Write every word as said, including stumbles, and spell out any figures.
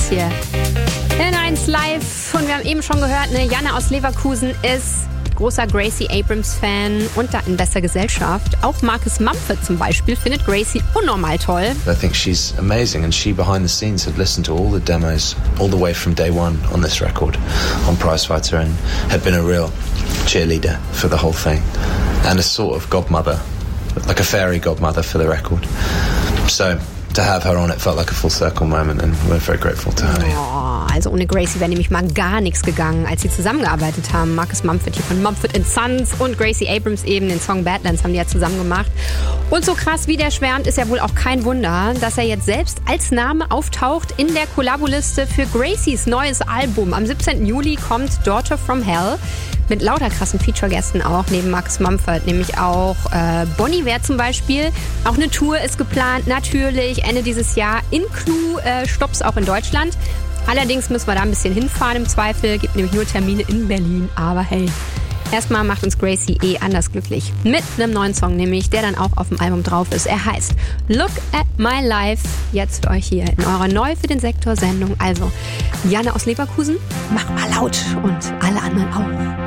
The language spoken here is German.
hier in eins Live. Und wir haben eben schon gehört, ne, Janne aus Leverkusen ist großer Gracie Abrams-Fan und da in bester Gesellschaft. Auch Marcus Mumford zum Beispiel findet Gracie unnormal toll. I think she's amazing, and she behind the scenes had listened to all the demos all the way from day one on this record on Prizefighter, and had been a real cheerleader for the whole thing and a sort of godmother, like a fairy godmother for the record. So to have her on it felt like a full circle moment, and we're very grateful to her. Oh, also ohne Gracie wäre nämlich mal gar nichts gegangen, als sie zusammengearbeitet haben. Marcus Mumford hier von Mumford and Sons und Gracie Abrams eben, den Song Badlands haben die ja zusammen gemacht. Und so krass wie der schwärmt, ist ja wohl auch kein Wunder, dass er jetzt selbst als Name auftaucht in der Kollaboliste für Gracies neues Album. Am siebzehnten Juli kommt Daughter from Hell mit lauter krassen Feature-Gästen auch, neben Marcus Mumford, nämlich auch äh, Bon Iver zum Beispiel. Auch eine Tour ist geplant, natürlich, Ende dieses Jahr in Clue, äh, Stops auch in Deutschland. Allerdings müssen wir da ein bisschen hinfahren im Zweifel, gibt nämlich nur Termine in Berlin, aber hey, erstmal macht uns Gracie eh anders glücklich. Mit einem neuen Song nämlich, der dann auch auf dem Album drauf ist. Er heißt Look at My Life. Jetzt für euch hier in eurer Neu für den Sektor Sendung. Also, Janne aus Leverkusen, mach mal laut und alle anderen auch.